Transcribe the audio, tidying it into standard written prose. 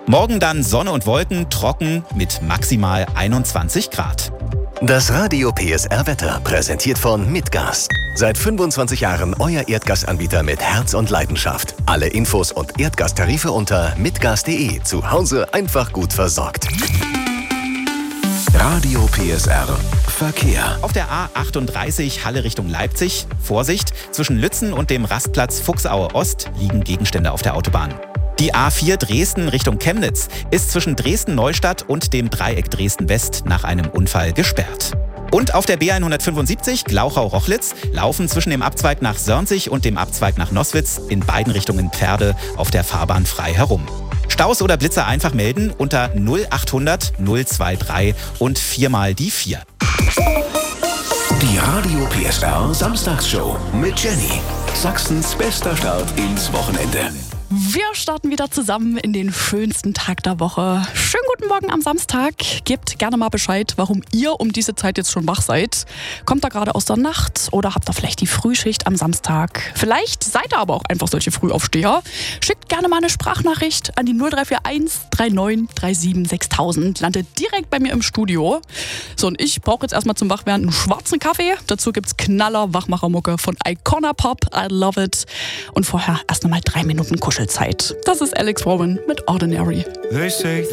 Morgen dann Sonne und Wolken, trocken mit maximal 21 Grad. Das Radio PSR Wetter präsentiert von Mitgas. Seit 25 Jahren euer Erdgasanbieter mit Herz und Leidenschaft. Alle Infos und Erdgastarife unter mitgas.de. Zu Hause einfach gut versorgt. Radio PSR Verkehr. Auf der A38 Halle Richtung Leipzig. Vorsicht, zwischen Lützen und dem Rastplatz Fuchsaue Ost liegen Gegenstände auf der Autobahn. Die A4 Dresden Richtung Chemnitz ist zwischen Dresden-Neustadt und dem Dreieck Dresden-West nach einem Unfall gesperrt. Und auf der B175 Glauchau-Rochlitz laufen zwischen dem Abzweig nach Sörnzig und dem Abzweig nach Noßwitz in beiden Richtungen Pferde auf der Fahrbahn frei herum. Staus oder Blitzer einfach melden unter 0800 023 und 4 mal die 4. Die Radio PSR Samstagsshow mit Jenny. Sachsens bester Start ins Wochenende. Wir starten wieder zusammen in den schönsten Tag der Woche. Schönen guten Morgen am Samstag. Gebt gerne mal Bescheid, warum ihr um diese Zeit jetzt schon wach seid. Kommt ihr gerade aus der Nacht oder habt ihr vielleicht die Frühschicht am Samstag? Vielleicht seid ihr aber auch einfach solche Frühaufsteher. Schickt gerne mal eine Sprachnachricht an die 0341 39 37 6000. Landet direkt bei mir im Studio. So, und ich brauche jetzt erstmal zum Wachwerden einen schwarzen Kaffee. Dazu gibt's Knaller Wachmachermucke von Icona Pop. I love it. Und vorher erst nochmal 3 Minuten Kuschelzeit. Das ist Alex Warren mit Ordinary.